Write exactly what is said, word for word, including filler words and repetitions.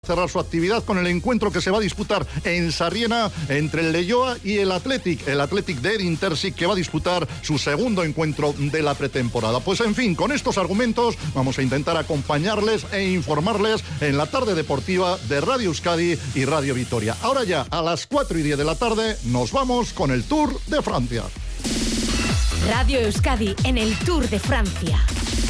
Cerrar su actividad con el encuentro que se va a disputar en Sarriena entre el Leioa y el Athletic, el Athletic de Edin Terzic, que va a disputar su segundo encuentro de la pretemporada. Pues en fin, con estos argumentos vamos a intentar acompañarles e informarles en la tarde deportiva de Radio Euskadi y Radio Vitoria. Ahora ya, a las cuatro y diez de la tarde, nos vamos con el Tour de Francia. Radio Euskadi en el Tour de Francia.